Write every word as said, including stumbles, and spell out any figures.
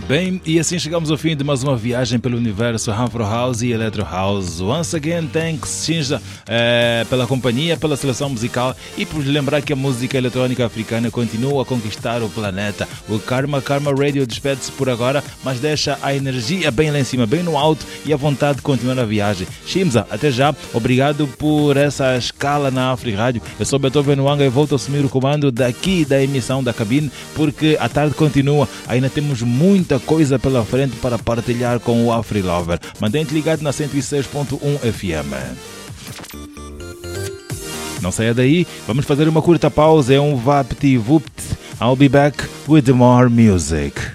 Bem, e assim chegamos ao fim de mais uma viagem pelo universo Afro House e Electro House. Once again, thanks, Shinja, eh, pela companhia, pela seleção musical e por lembrar que a música eletrônica africana continua a conquistar o planeta. O Karma Karma Radio despede-se por agora, mas deixa a energia bem lá em cima, bem no alto e a vontade de continuar a viagem. Shimza, até já. Obrigado por essa escala na Afri Rádio. Eu sou Beethoven Wanga e volto a assumir o comando daqui da emissão da cabine, porque a tarde continua. Ainda temos muita coisa pela frente para partilhar com o Afri Lover. Mantém-te ligado na cento e seis ponto um F M. Não saia daí, vamos fazer uma curta pausa. É um Vapti Vupt. I'll be back with more music.